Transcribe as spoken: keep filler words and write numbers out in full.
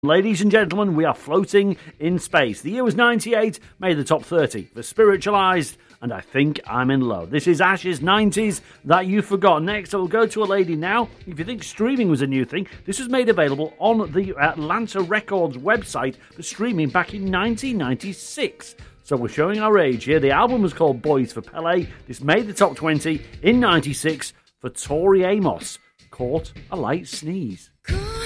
Ladies and gentlemen, we are floating in space. The year was ninety-eight, made the top thirty for Spiritualized, and I Think I'm in Love. This is Ash's nineties that you forgot. Next, I'll go to a lady now. If you think streaming was a new thing, this was made available on the Atlanta Records website for streaming back in nineteen ninety-six. So we're showing our age here. The album was called Boys for Pele. This made the top twenty in ninety-six for Tori Amos. Caught a Light Sneeze.